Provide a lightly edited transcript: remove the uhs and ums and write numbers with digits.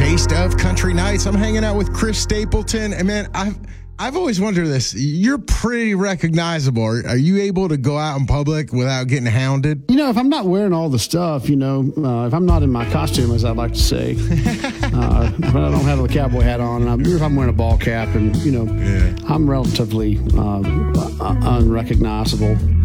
Taste of Country Nights. I'm hanging out with Chris Stapleton. And man, I've always wondered this. You're pretty recognizable. Are you able to go out in public without getting hounded? If I'm not wearing all the stuff, if I'm not in my costume, as I like to say, but I don't have the cowboy hat on, and if I'm wearing a ball cap, and I'm relatively unrecognizable.